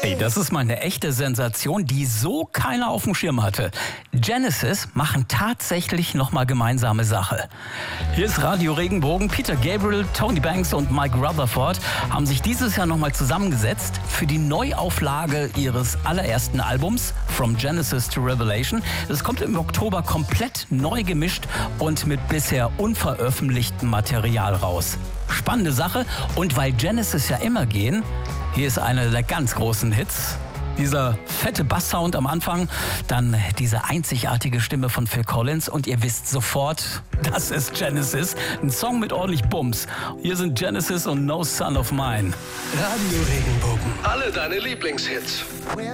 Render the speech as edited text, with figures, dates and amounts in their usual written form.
Hey, das ist mal eine echte Sensation, die so keiner auf dem Schirm hatte. Genesis machen tatsächlich nochmal gemeinsame Sache. Hier ist Radio Regenbogen. Peter Gabriel, Tony Banks und Mike Rutherford haben sich dieses Jahr nochmal zusammengesetzt für die Neuauflage ihres allerersten Albums From Genesis to Revelation. Es kommt im Oktober komplett neu gemischt und mit bisher unveröffentlichtem Material raus. Spannende Sache, und weil Genesis ja immer gehen, hier ist einer der ganz großen Hits. Dieser fette Basssound am Anfang, dann diese einzigartige Stimme von Phil Collins und ihr wisst sofort, das ist Genesis. Ein Song mit ordentlich Bums. Hier sind Genesis und No Son of Mine. Radio Regenbogen. Alle deine Lieblingshits.